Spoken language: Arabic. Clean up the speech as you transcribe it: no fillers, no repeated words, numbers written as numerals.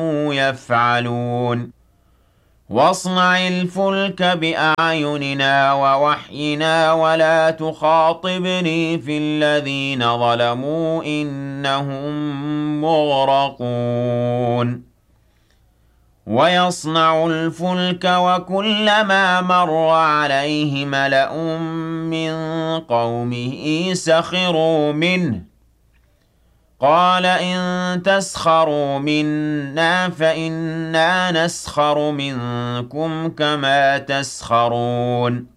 يفعلون واصنع الفلك بأعيننا ووحينا ولا تخاطبني في الذين ظلموا إنهم مغرقون ويصنع الفلك وكلما مر عليه ملأ من قومه سخروا منه قال إن تسخروا منا فإنا نسخر منكم كما تسخرون